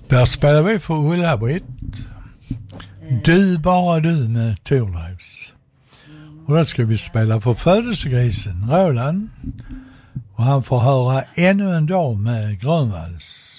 Där spelar vi för Ulla-Britt. Du, bara du med Thorleifs. Och då ska vi spela för födelsegrisen Roland. Och han får höra ännu en dag med Grönvalls.